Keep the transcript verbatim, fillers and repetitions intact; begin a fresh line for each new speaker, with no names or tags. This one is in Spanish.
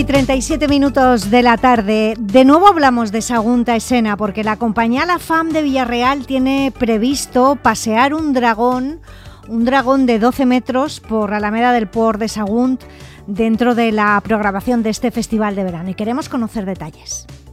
y treinta y siete minutos de la tarde. De nuevo hablamos de Sagunta Escena porque la compañía La Fam de Villarreal tiene previsto pasear un dragón, un dragón de doce metros por Alameda del Port de Sagunt dentro de la programación de este festival de verano y queremos conocer detalles.